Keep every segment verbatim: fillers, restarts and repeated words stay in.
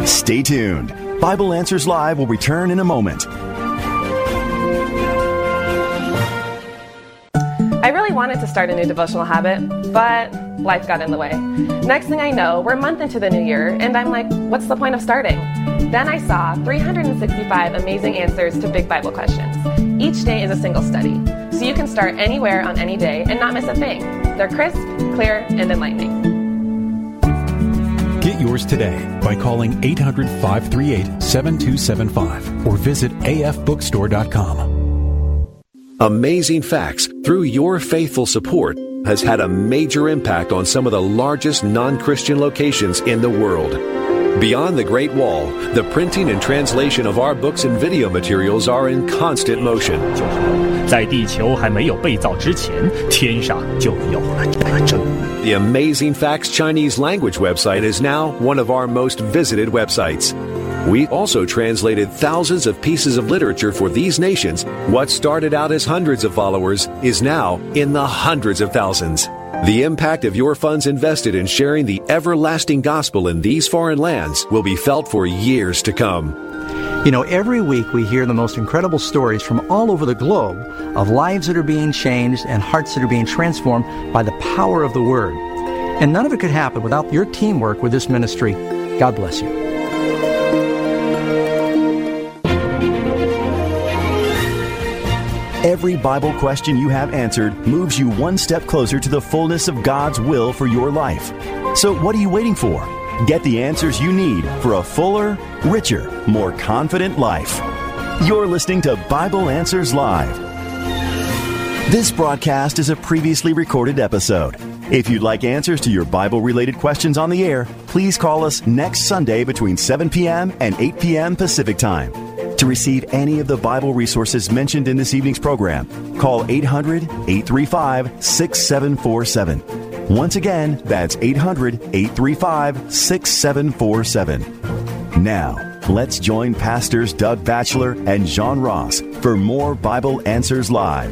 Stay tuned. Bible Answers Live will return in a moment. I really wanted to start a new devotional habit, but life got in the way. Next thing I know, we're a month into the new year, and I'm like, what's the point of starting? Then I saw three hundred sixty-five amazing answers to big Bible questions. Each day is a single study, so you can start anywhere on any day and not miss a thing. They're crisp, clear, and enlightening. Get yours today by calling eight hundred, five three eight, seven two seven five or visit a f bookstore dot com. Amazing Facts, through your faithful support, has had a major impact on some of the largest non-Christian locations in the world. Beyond the Great Wall, the printing and translation of our books and video materials are in constant motion. 在地球还没有被造之前，天上就有了真。 The Amazing Facts Chinese language website is now one of our most visited websites. We also translated thousands of pieces of literature for these nations. What started out as hundreds of followers is now in the hundreds of thousands. The impact of your funds invested in sharing the everlasting gospel in these foreign lands will be felt for years to come. You know, every week we hear the most incredible stories from all over the globe of lives that are being changed and hearts that are being transformed by the power of the Word. And none of it could happen without your teamwork with this ministry. God bless you. Every Bible question you have answered moves you one step closer to the fullness of God's will for your life. So what are you waiting for? Get the answers you need for a fuller, richer, more confident life. You're listening to Bible Answers Live. This broadcast is a previously recorded episode. If you'd like answers to your Bible-related questions on the air, please call us next Sunday between seven p.m. and eight p.m. Pacific Time. To receive any of the Bible resources mentioned in this evening's program, call eight hundred, eight three five, six seven four seven. Once again, that's eight hundred, eight three five, six seven four seven. Now, let's join Pastors Doug Batchelor and John Ross for more Bible Answers Live.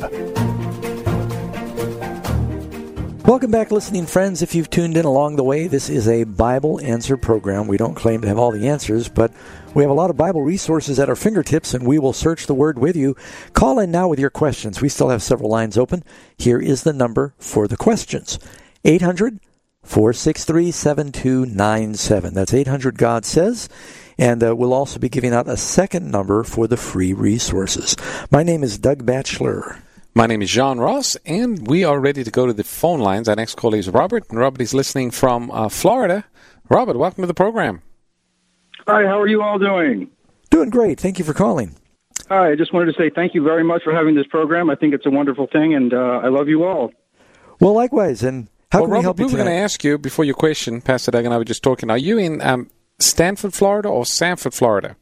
Welcome back, listening friends. If you've tuned in along the way, this is a Bible Answer program. We don't claim to have all the answers, but we have a lot of Bible resources at our fingertips, and we will search the Word with you. Call in now with your questions. We still have several lines open. Here is the number for the questions. eight hundred, four six three, seven two nine seven. That's eight hundred God Says. And uh, we'll also be giving out a second number for the free resources. My name is Doug Batchelor. My name is John Ross, and we are ready to go to the phone lines. Our next caller is Robert, and Robert is listening from uh, Florida. Robert, welcome to the program. Hi, how are you all doing? Doing great. Thank you for calling. Hi, I just wanted to say thank you very much for having this program. I think it's a wonderful thing, and uh, I love you all. Well, likewise, and how well, can Robert, we help you we were going to ask you, before your question, Pastor Doug and I were just talking, are you in um, Stanford, Florida, or Sanford, Florida?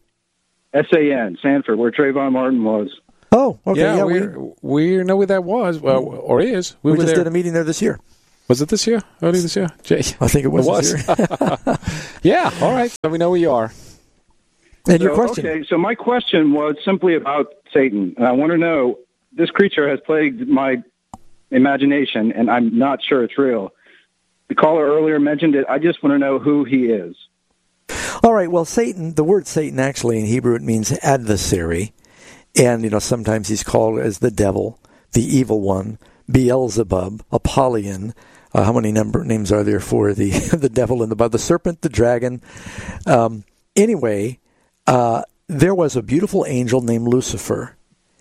S A N, Sanford, where Trayvon Martin was. Oh, okay. Yeah, Yeah, we we know where that was, well, or is. We, we we were just there. did a meeting there this year. Was it this year? Early this year? Jay? I think it was, it was. this year. Yeah, all right. So we know where you are. And so, your question? Okay, so my question was simply about Satan. And I want to know, this creature has plagued my imagination, and I'm not sure it's real. The caller earlier mentioned it. I just want to know who he is. All right, well, Satan, the word Satan actually in Hebrew, it means adversary. And, you know, sometimes he's called as the devil, the evil one, Beelzebub, Apollyon. Uh, how many number names are there for the the devil and the the serpent, the dragon? Um, anyway, uh, there was a beautiful angel named Lucifer,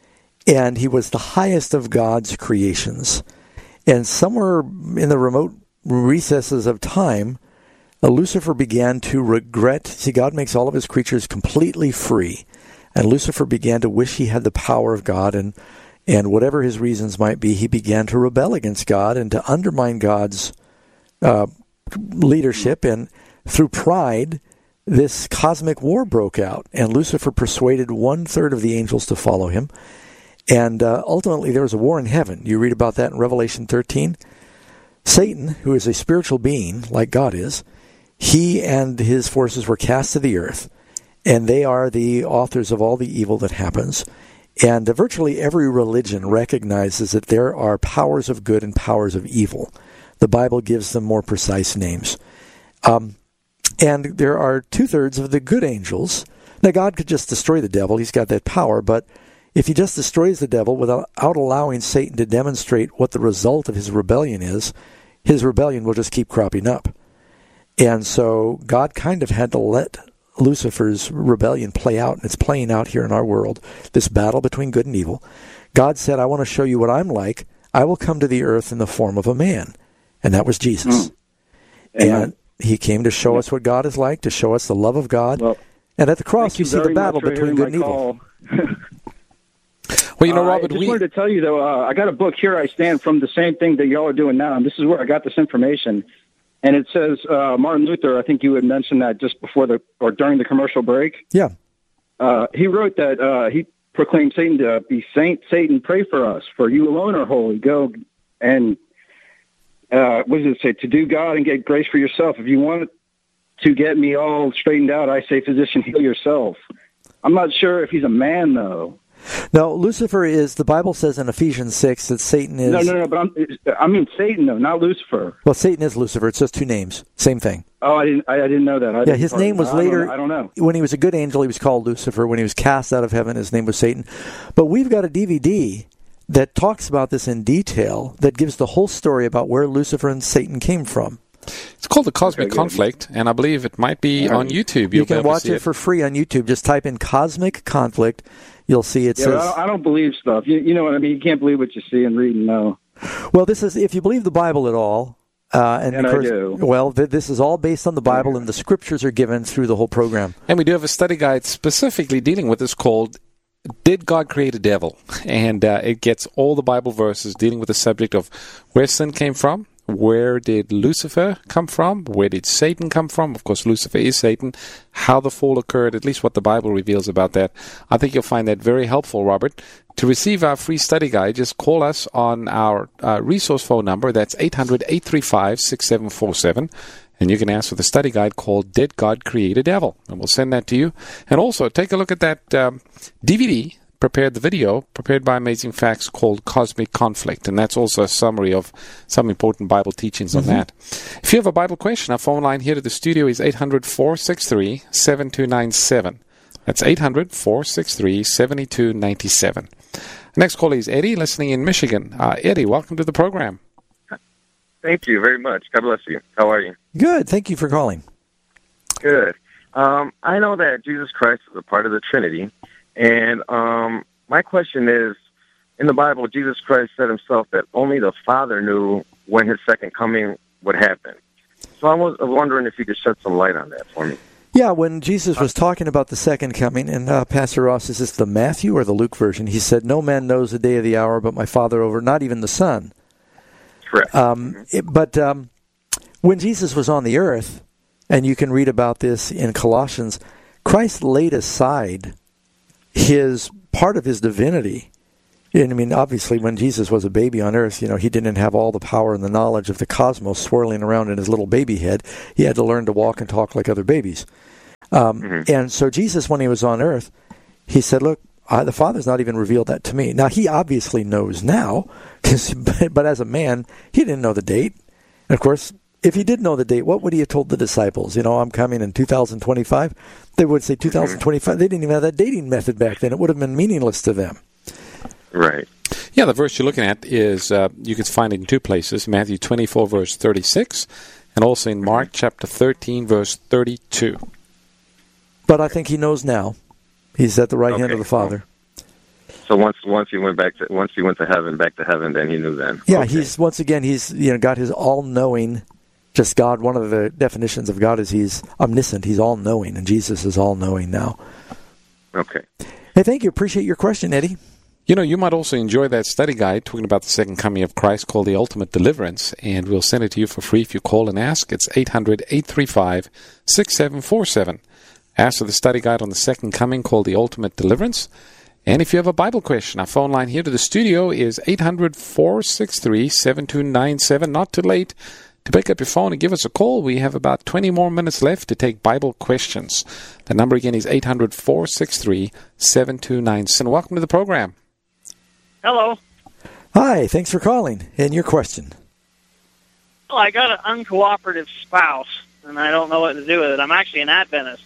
and he was the highest of God's creations. And somewhere in the remote recesses of time, uh, Lucifer began to regret. See, God makes all of his creatures completely free. And Lucifer began to wish he had the power of God, and and whatever his reasons might be, he began to rebel against God and to undermine God's uh, leadership. And through pride, this cosmic war broke out, and Lucifer persuaded one-third of the angels to follow him. And uh, ultimately, there was a war in heaven. You read about that in Revelation thirteen. Satan, who is a spiritual being, like God is, he and his forces were cast to the earth. And they are the authors of all the evil that happens. And uh, virtually every religion recognizes that there are powers of good and powers of evil. The Bible gives them more precise names. Um, And there are two-thirds of the good angels. Now, God could just destroy the devil. He's got that power. But if he just destroys the devil without allowing Satan to demonstrate what the result of his rebellion is, his rebellion will just keep cropping up. And so God kind of had to let Lucifer's rebellion play out, and it's playing out here in our world, this battle between good and evil. God said, I want to show you what I'm like. I will come to the earth in the form of a man. And that was Jesus. Mm. And he came to show us what God is like, to show us the love of God. Well, and at the cross, you, you see the battle between good and evil. Well, you know, Robert, uh, I just we... wanted to tell you, though, uh, I got a book, Here I Stand, from the same thing that y'all are doing now, and this is where I got this information. And it says, uh, Martin Luther, I think you had mentioned that just before the, or during the commercial break. Yeah. Uh, he wrote that uh, he proclaimed Satan to be Saint Satan, pray for us, for you alone are holy. Go and, uh, what does it say? To do God and get grace for yourself. If you want to get me all straightened out, I say, physician, heal yourself. I'm not sure if he's a man, though. No, Lucifer is, the Bible says in Ephesians six that Satan is... No, no, no, but I'm, I mean Satan, though, not Lucifer. Well, Satan is Lucifer. It's just two names. Same thing. Oh, I didn't I, I didn't know that. I yeah, his name was I later... Don't, I don't know. When he was a good angel, he was called Lucifer. When he was cast out of heaven, his name was Satan. But we've got a D V D that talks about this in detail, that gives the whole story about where Lucifer and Satan came from. It's called The Cosmic okay, Conflict, and I believe it might be yeah. on YouTube. You'll you can watch it, it for free on YouTube. Just type in Cosmic Conflict. You'll see it yeah, says... I don't, I don't believe stuff. You, you know what I mean? You can't believe what you see and read and know. Well, this is, if you believe the Bible at all, uh, and, and of course, I do. Well, th- this is all based on the Bible, and the scriptures are given through the whole program. And we do have a study guide specifically dealing with this called Did God Create a Devil? And uh, it gets all the Bible verses dealing with the subject of where sin came from. Where did Lucifer come from? Where did Satan come from? Of course, Lucifer is Satan. How the fall occurred, at least what the Bible reveals about that. I think you'll find that very helpful, Robert. To receive our free study guide, just call us on our uh, resource phone number. That's eight hundred, eight three five, six seven four seven. And you can ask for the study guide called Did God Create a Devil? And we'll send that to you. And also, take a look at that um, D V D. Prepared the video, prepared by Amazing Facts, called Cosmic Conflict, and that's also a summary of some important Bible teachings on mm-hmm. that. If you have a Bible question, our phone line here to the studio is eight hundred, four six three, seven two nine seven. That's eight hundred, four six three, seven two nine seven. Next caller is Eddie, listening in Michigan. Uh, Eddie, welcome to the program. Thank you very much. God bless you. How are you? Good. Thank you for calling. Good. Um, I know that Jesus Christ is a part of the Trinity. And um, my question is, in the Bible, Jesus Christ said himself that only the Father knew when his second coming would happen. So I was wondering if you could shed some light on that for me. Yeah, when Jesus was talking about the second coming, and uh, Pastor Ross, is this the Matthew or the Luke version? He said, no man knows the day or the hour but my Father over, not even the Son. Correct. Um, it, but um, when Jesus was on the earth, and you can read about this in Colossians, Christ laid aside his part of his divinity. And I mean, obviously, when Jesus was a baby on earth, you know, he didn't have all the power and the knowledge of the cosmos swirling around in his little baby head. He had to learn to walk and talk like other babies. Um, mm-hmm. And so Jesus, when he was on earth, he said, look, I, the Father's not even revealed that to me. Now, he obviously knows now, but, but as a man, he didn't know the date. And of course, if he did know the date, what would he have told the disciples? You know, I'm coming in two thousand twenty-five. They would say two thousand twenty-five. They didn't even have that dating method back then. It would have been meaningless to them. Right. Yeah, the verse you're looking at is, uh, you can find it in two places, Matthew twenty-four, verse thirty-six, and also in Mark chapter thirteen, verse thirty-two. But I think he knows now. He's at the right okay. hand of the Father. So once once he went back to once he went to heaven, back to heaven, then he knew then. Yeah, okay. he's once again he's you know got his all-knowing. Just God, one of the definitions of God is he's omniscient. He's all-knowing, and Jesus is all-knowing now. Okay. Hey, thank you. Appreciate your question, Eddie. You know, you might also enjoy that study guide talking about the second coming of Christ called The Ultimate Deliverance, and we'll send it to you for free if you call and ask. It's eight hundred, eight three five, six seven four seven. Ask for the study guide on the second coming called The Ultimate Deliverance. And if you have a Bible question, our phone line here to the studio is eight hundred, four six three, seven two nine seven. Not too late to pick up your phone and give us a call. We have about twenty more minutes left to take Bible questions. The number again is eight hundred, four six three, seven two nine seven. Welcome to the program. Hello. Hi, thanks for calling. And your question? Well, I got an uncooperative spouse, and I don't know what to do with it. I'm actually an Adventist,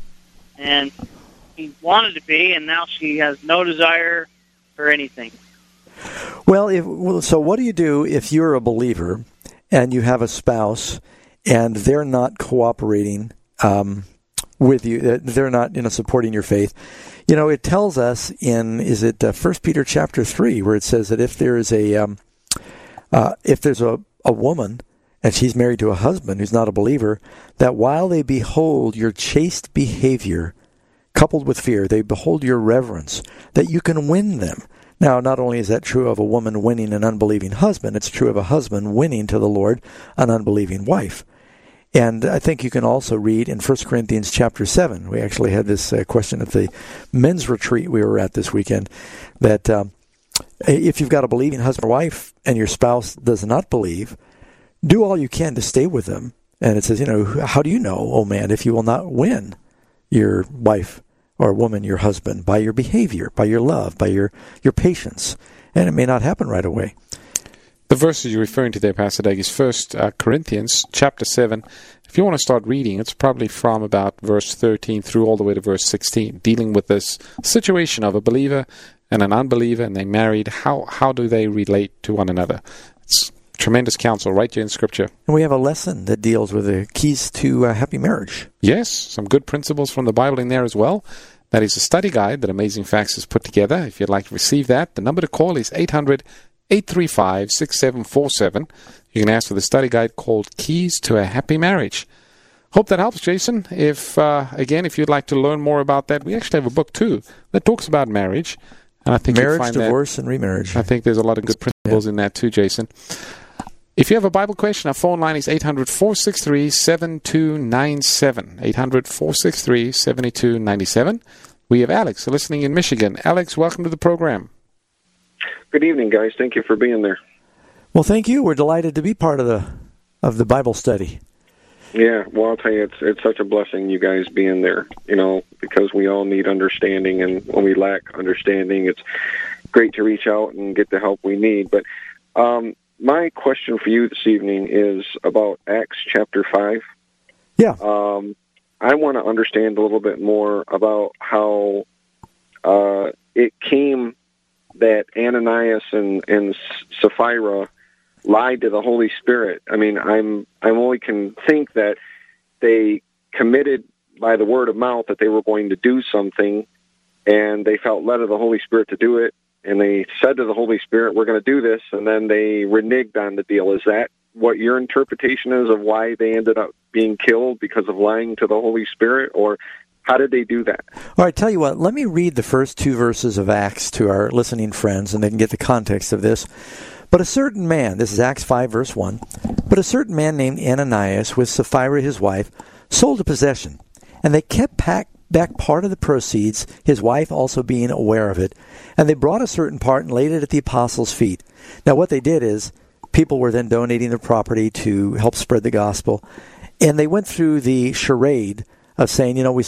and she wanted to be, and now she has no desire for anything. Well, if, well, so what do you do if you're a believer and you have a spouse and they're not cooperating um, with you? They're not, you know, supporting your faith. You know, it tells us in, is it uh, First Peter chapter three, where it says that if there is a, um, uh, if there's a, a woman and she's married to a husband who's not a believer, that while they behold your chaste behavior coupled with fear, they behold your reverence, that you can win them. Now, not only is that true of a woman winning an unbelieving husband, it's true of a husband winning to the Lord an unbelieving wife. And I think you can also read in First Corinthians chapter seven. We actually had this uh, question at the men's retreat we were at this weekend, that um, if you've got a believing husband or wife and your spouse does not believe, do all you can to stay with them. And it says, you know, how do you know, oh man, if you will not win your wife or woman, your husband, by your behavior, by your love, by your, your patience? And it may not happen right away. The verses you're referring to there, Pastor Doug, is First uh, Corinthians chapter seven. If you want to start reading, it's probably from about verse thirteen through all the way to verse sixteen, dealing with this situation of a believer and an unbeliever, and they married. How how do they relate to one another? It's tremendous counsel right here in Scripture. And we have a lesson that deals with the keys to a happy marriage. Yes, some good principles from the Bible in there as well. That is a study guide that Amazing Facts has put together. If you'd like to receive that, the number to call is eight hundred, eight three five, six seven four seven. You can ask for the study guide called Keys to a Happy Marriage. Hope that helps, Jason. If, uh, again, if you'd like to learn more about that, we actually have a book, too, that talks about marriage. And I think marriage, find divorce, that, and remarriage. I think there's a lot of good principles yeah. in that, too, Jason. If you have a Bible question, our phone line is eight hundred, four six three, seven two nine seven. eight hundred, four six three, seven two nine seven. We have Alex listening in Michigan. Alex, welcome to the program. Good evening, guys. Thank you for being there. Well, thank you. We're delighted to be part of the of the Bible study. Yeah, well, I'll tell you, it's it's such a blessing you guys being there, you know, because we all need understanding, and when we lack understanding, it's great to reach out and get the help we need. But um my question for you this evening is about Acts chapter five. Yeah. Um, I want to understand a little bit more about how uh, it came that Ananias and, and Sapphira lied to the Holy Spirit. I mean, I'm I only can think that they committed by the word of mouth that they were going to do something, and they felt led of the Holy Spirit to do it. And they said to the Holy Spirit, we're going to do this, and then they reneged on the deal. Is that what your interpretation is of why they ended up being killed, because of lying to the Holy Spirit? Or how did they do that? All right, tell you what, let me read the first two verses of Acts to our listening friends, and they can get the context of this. But a certain man, this is Acts five, verse one, but a certain man named Ananias, with Sapphira his wife, sold a possession, and they kept back back part of the proceeds, his wife also being aware of it. And they brought a certain part and laid it at the apostles' feet. Now what they did is, people were then donating their property to help spread the gospel. And they went through the charade of saying, you know, we